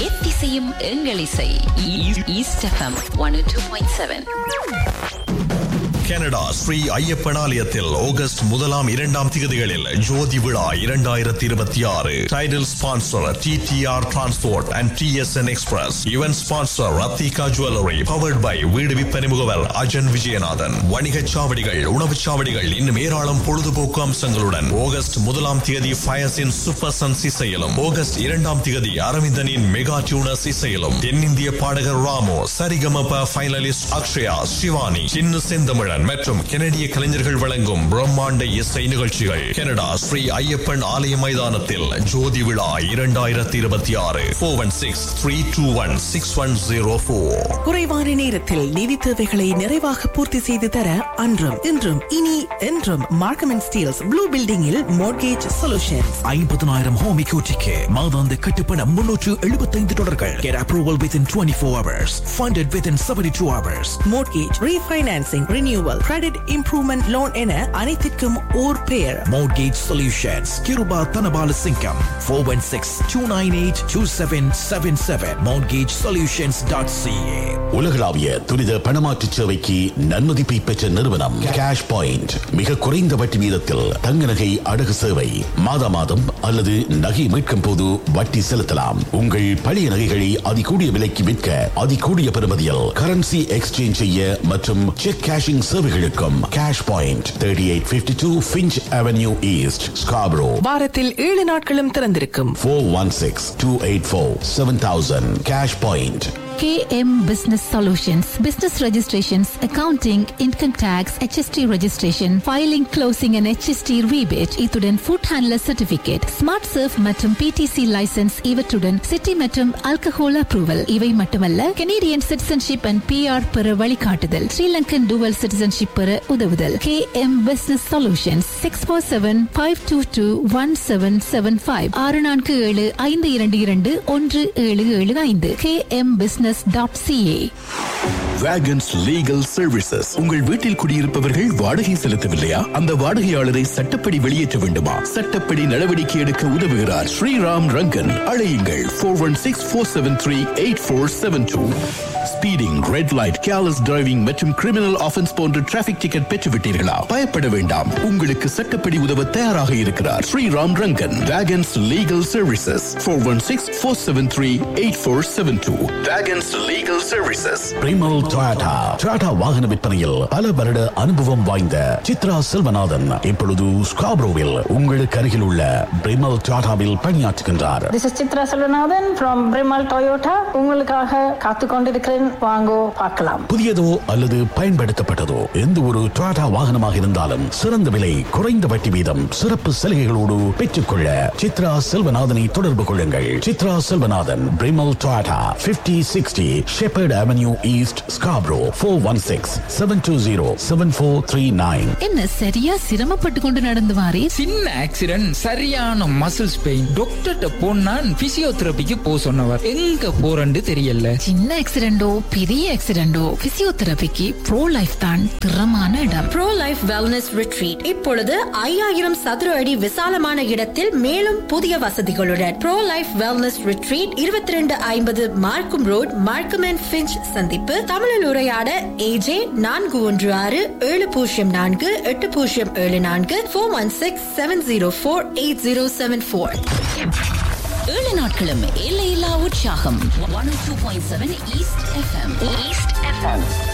எத்திசையும் எங்கள் இசை. East FM 102.7. Canada Sri Ayyappan ஆலயத்தில் ஆகஸ்ட் 1-2 திகதிகளில் ஜோதி விழா 2026. Title sponsor TTR transport and TSN express. Event sponsor Rathika jewellery. Powered by வீடு விற்பனை முகவர் அஜன் விஜயநாதன். வணிகச் சாவடிகள், உணவுச் சாவடிகள், இன்னும் ஏராளம் பொழுதுபோக்கு அம்சங்களுடன் ஆகஸ்ட் 1 திகதி ஃபயர்ஸின் சூப்பர் சன்ஸ் இசையிலும், ஆகஸ்ட் 2 திகதி அரவிந்தனின் மெகா டியூனர்ஸ் இசையிலும், தென்னிந்திய பாடகர் ராமோ, சரிகமப ஃபைனலிஸ்ட் அக்ஷயா, சிவானி, சின்னு செந்தமிழன் மற்றும் கனடிய கலைஞர்கள் வழங்கும் பிரம்மாண்ட இசை நிகழ்ச்சிகள். கனடா ஸ்ரீ ஐயப்பன் ஆலய மைதானத்தில் ஜோதி விழா 2026. 416-321-6104. குறைவான நேரத்தில் நிதி தேவைகளை நிறைவாக பூர்த்தி செய்து தர அன்றும் இன்றும் இனி என்றும் மார்க்கம் அண்ட் ஸ்டீல்ஸ் ப்ளூ பில்டிங்கில் மோர்கேஜ் சொல்யூஷன்ஸ். 50,000 ஹோம் எக்யூட்டிக்கு மாதாந்த கட்டுப்பணம் $375. Get approval within 24 hours. Funded within 72 hours. Mortgage refinancing, renewal, credit improvement loan என அனைத்திற்கும் ஓர் பெயர். Mortgage Solutions. Kiruba Tanabala Singham. 416-298-2777. MortgageSolutions.ca. உலகளாவிய துரித பணமாற்று சேவைக்கு நன்மதிப்பை பெற்ற நிறுவனம் கேஷ் பாயிண்ட். மிக குறைந்த வட்டி வீதத்தில் தங்க நகை அடகு சேவை. மாதம் அல்லது நகை மீட்கும் போது வட்டி செலுத்தலாம். உங்கள் பழைய நகைகளை அதிகூடிய விலைக்கு விற்க, அதிகூடிய பெறுமதியில் கரன்சி எக்ஸ்சேஞ்ச் செய்ய மற்றும் check cashing சேவைகளுக்கும் cash point. 3852 Finch Avenue East, Scarborough. வாரத்தில் 7 நாட்களும் திறந்திருக்கும். 416-284-7000. Cash Point. KM Business Solutions. Business registrations, accounting, income tax, HST registration, filing, closing and HST rebate. இத்துடன் food handler certificate, smart surf மற்றும் PTC license இவற்றுடன் city மற்றும் alcohol approval. இவை மட்டுமல்ல, Canadian citizenship and PR பெற வழிகாட்டுதல், Sri Lankan dual citizenship பெற உதவுதல். KM Business Solutions 647-522-1775 647-522-1775 KM Business.ca. Wagons Legal Services. உங்கள் வீட்டில் குடியிருப்பவர்கள் வாடகை செலுத்தவில்லையா? அந்த வாடகையாளரை சட்டப்படி வெளியேற்ற வேண்டுமா? சட்டப்படி நடவடிக்கை எடுக்க உதவுகிறார் ஸ்ரீராம் ரங்கன். அழையுங்கள் 416-473-8472. Speeding, red light, careless driving மற்றும் கிரிமினல் ஆஃபென்ஸ் போன்ற டிராபிக் டிக்கெட் பெற்றுவிட்டீர்களா? பயப்பட வேண்டாம். உங்களுக்கு சட்டப்படி உதவ தயாராக இருக்கிறார் Sriram Rangan. Wagons Legal Services 416-473-8472. Wagons Legal Services. Primal Toyota வாகன விற்பனையில் பல வருட அனுபவம் வாய்ந்த சித்ரா செல்வநாதன் இப்பொழுது ஸ்காப்ரோவில் உங்களுக்கு அருகில் உள்ள பிரிமல் டொயோட்டாவில் பணியாற்றுகின்றார். This is Chitra Selvanathan from Brimal Toyota. உங்களுக்காக காத்துக் கொண்டிருக்கிறேன், வாங்கோ பார்க்கலாம். புதியதோ அல்லது பயன்படுத்தப்பட்டதோ எந்த ஒரு டொயோட்டா வாகனமாக இருந்தாலும் சிறந்த விலை, குறைந்த வட்டி வீதம், சிறப்பு சலுகைகளோடு பெற்றுக்கொள்ள சித்ரா செல்வநாதனை தொடர்பு கொள்ளுங்கள். Chitra Selvanathan, பிரிமல் Toyota, 5060 Shepherd Avenue East, Scarborough. 416-720-7439. என்ன சரியா சிரமப்பட்டு கொண்டு நடந்து வாரே? சின்ன ஆக்சிடென்ட், சரியான மசில்ஸ் பெயின். டாக்டர்ட்ட போனா பிசியோதெரபிக்கு போ சொன்னவர். எங்க போறன்னு தெரியல. சின்ன ஆக்சிடென்டோ பெரிய ஆக்சிடென்டோ பிசியோதெரபிக்கு ப்ரோ லைஃப் தான் திறமான இடம். ப்ரோ லைஃப் வெல்னஸ் ரிட்ரீட் இப்பொழுது 5000 சதுர அடி விசாலமான இடத்தில் மேலும் புதிய வசதிகளுடன். ப்ரோ லைஃப் வெல்னஸ் ரிட்ரீட் 2250 மார்க்கம் ரோட், மார்க்கம் அண்ட் ஃபின்ச் சந்திப்பு. தமிழில் உரையாட AJ 416-804-8074 416-704-8074. 7 நாட்களும் எல்லையில்லா உற்சாகம். 102.7 ஈஸ்ட் எஃப்எம்.